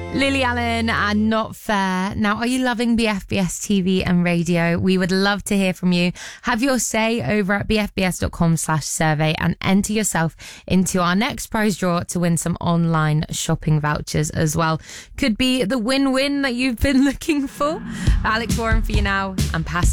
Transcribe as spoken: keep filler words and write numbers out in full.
Lily Allen and Not Fair. Now, are you loving B F B S T V and radio? We would love to hear from you. Have your say over at bfbs.com slash survey and enter yourself into our next prize draw to win some online shopping vouchers as well. Could be the win-win that you've been looking for. Alex Warren for you now and pass